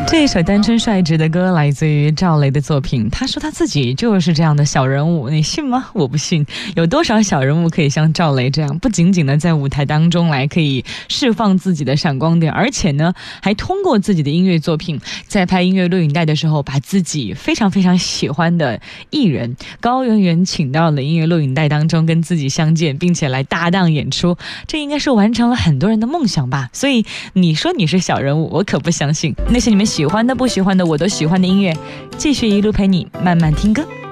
这一首单纯率直的歌来自于赵雷的作品，他说他自己就是这样的小人物，你信吗？我不信。有多少小人物可以像赵雷这样，不仅仅的在舞台当中来可以释放自己的闪光点，而且呢还通过自己的音乐作品，在拍音乐录影带的时候，把自己非常非常喜欢的艺人高圆圆请到了音乐录影带当中跟自己相见，并且来搭档演出，这应该是完成了很多人的梦想吧。所以你说你是小人物，我可不相信。那些你们喜欢的不喜欢的我都喜欢的音乐，继续一路陪你慢慢听歌。